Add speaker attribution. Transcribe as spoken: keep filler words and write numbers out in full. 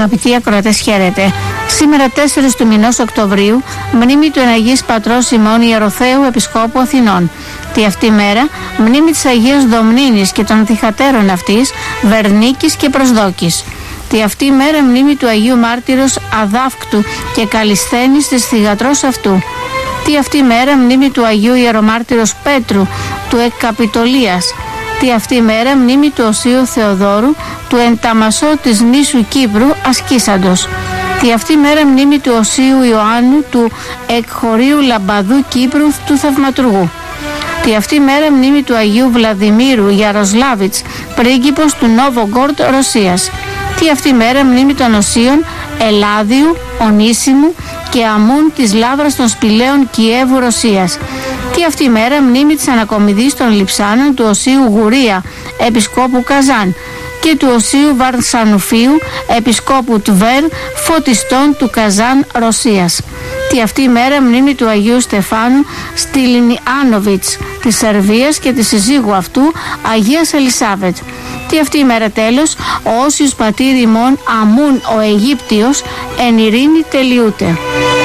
Speaker 1: Αγαπητοί ακροατές, χαίρετε. Σήμερα τέσσερις του μηνός Οκτωβρίου, μνήμη του Εναγής Πατρός ημών Ιεροθέου Επισκόπου Αθηνών. Τη αυτή μέρα, μνήμη της Αγίας Δομνήνης και των θυγατέρων αυτής, Βερνίκης και Προσδόκης. Τη αυτή μέρα, μνήμη του Αγίου Μάρτυρος Αδάφκτου και Καλισθένης της θυγατρός αυτού. Τη αυτή μέρα, μνήμη του Αγίου Ιερομάρτυρος Πέτρου, του Εκκαπιτολίας. Τη αυτή μέρα, μνήμη του Οσίου Θεοδόρου, του Ενταμασό της νήσου Κύπρου ασκήσαντος. Τη αυτή μέρα, μνήμη του Οσίου Ιωάννου, του Εκχωρίου Λαμπαδού Κύπρου, του Θαυματουργού. Τη αυτή μέρα, μνήμη του Αγίου Βλαδιμίρου Ιαροσλάβιτς, πρίγκιπος του Νόβογκορντ Ρωσίας. Τη αυτή μέρα, μνήμη των Οσίων Ελλάδιου, Ονίσιμου και Αμούν της Λάβρας των Σπηλαίων Κιέβου Ρωσίας. Τι αυτή η μέρα, μνήμη της ανακομιδής των Λιψάνων του Οσίου Γουρία, Επισκόπου Καζάν, και του Οσίου Βαρσανουφίου, Επισκόπου Τβέρ, φωτιστών του Καζάν Ρωσίας. Τι αυτή η μέρα, μνήμη του Αγίου Στεφάνου Στυλινιάνοβιτς της Σερβίας και της συζύγου αυτού, Αγίας Ελισάβετ. Τι αυτή η μέρα, τέλος, ο Όσιος Πατήρ ημών Αμούν ο Αιγύπτιος εν ειρήνη τελειούται.